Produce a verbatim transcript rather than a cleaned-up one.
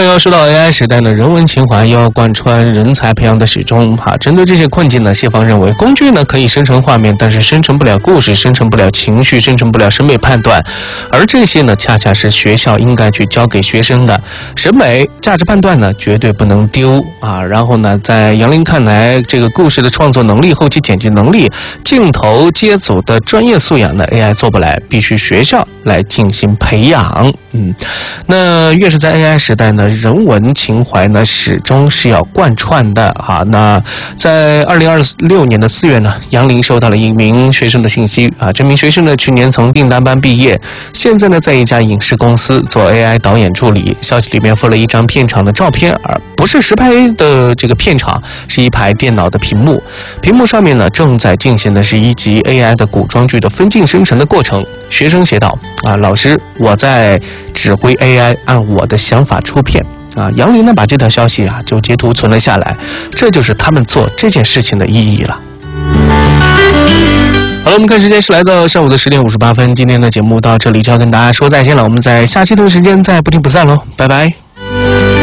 要说到 A I 时代呢，人文情怀要贯穿人才培养的始终哈。针对这些困境呢，谢方认为，工具呢可以生成画面，但是生成不了故事，生成不了情绪，生成不了审美判断，而这些呢，恰恰是学校应该去教给学生的。审美、价值判断呢，绝对不能丢啊。然后呢，在杨林看来，这个故事的创作能力、后期剪辑能力、镜头接组的专业素养呢 ，A I 做不来，必须学校来进行培养。嗯，那越是在 A I 时代呢，人文情怀呢始终是要贯穿的啊。那在二零二六年的四月呢，杨林收到了一名学生的信息啊，这名学生呢去年从订单班毕业，现在呢在一家影视公司做 A I 导演助理。消息里面附了一张片场的照片，而不是实拍的这个片场，是一排电脑的屏幕，屏幕上面呢正在进行的是一集 A I 的古装剧的分镜生成的过程。学生写道啊，老师，我在指挥 A I 按我的想法出片啊。杨林呢把这条消息啊就截图存了下来，这就是他们做这件事情的意义了。好了，我们看时间是来到上午的十点五十八分，今天的节目到这里就要跟大家说再见了，我们在下期同一时间再不听不散喽，拜拜。